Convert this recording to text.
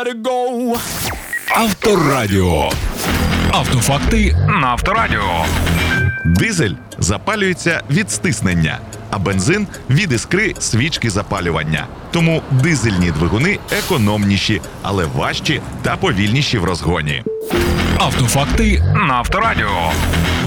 let it go. Авторадіо. Автофакти на Авторадіо. Дизель запалюється від стиснення, а бензин – від іскри свічки запалювання. Тому дизельні двигуни економніші, але важчі та повільніші в розгоні. Автофакти на Авторадіо.